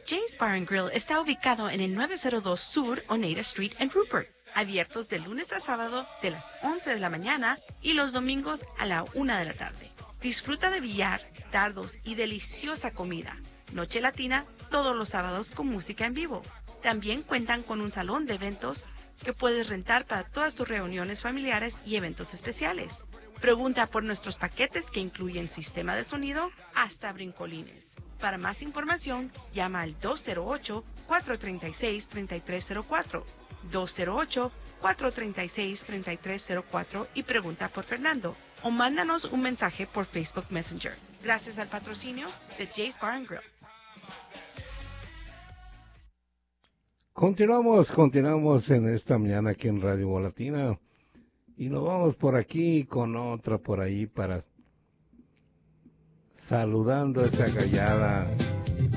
Jay's Bar and Grill está ubicado en el 902 Sur Oneida Street en Rupert. Abiertos de lunes a sábado de las 11 de la mañana y los domingos a la 1 de la tarde. Disfruta de billar, dardos y deliciosa comida. Noche latina todos los sábados con música en vivo. También cuentan con un salón de eventos que puedes rentar para todas tus reuniones familiares y eventos especiales. Pregunta por nuestros paquetes que incluyen sistema de sonido hasta brincolines. Para más información, llama al 208-436-3304. 208-436-3304 y pregunta por Fernando o mándanos un mensaje por Facebook Messenger. Gracias al patrocinio de Jay's Bar and Grill. Continuamos en esta mañana aquí en Radio Volatina y nos vamos por aquí con otra por ahí para saludando a esa gallada